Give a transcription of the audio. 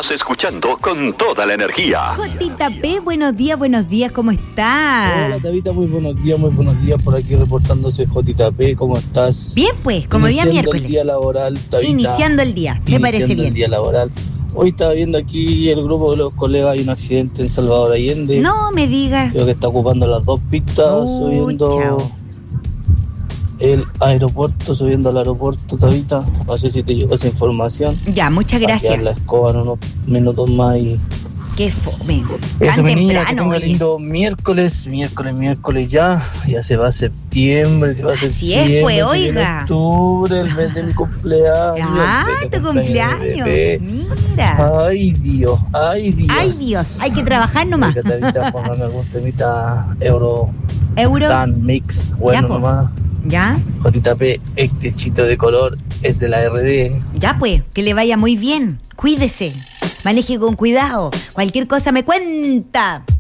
Estás escuchando con toda la energía. Jotita P, buenos días, ¿cómo estás? Hola, Tabita, muy buenos días, por aquí reportándose Jotita P, ¿cómo estás? Bien, pues, como día miércoles. El día laboral, Tabita. Iniciando el día, me parece bien. El día laboral. Hoy estaba viendo aquí el grupo de los colegas, hay un accidente en Salvador Allende. No me digas. Creo que está ocupando las dos pistas, subiendo el aeropuerto, subiendo al aeropuerto, Tabita. No sé si te llegó esa información. Ya, muchas gracias. Aquí la escoba en unos minutos más y... Qué fome. Eso, mi niña, que temprano, tenga lindo miércoles ya se va septiembre, Así es, pues, oiga. Octubre, el mes de mi cumpleaños. Ah, tu cumpleaños. Mira. Ay, Dios. Ay, Dios, hay que trabajar nomás. Póngame algún temita euro. Tan mix, bueno ya, nomás. ¿Ya? Jotita P, este chito de color es de la RD. Ya, pues, que le vaya muy bien. Cuídese. Maneje con cuidado. Cualquier cosa me cuenta.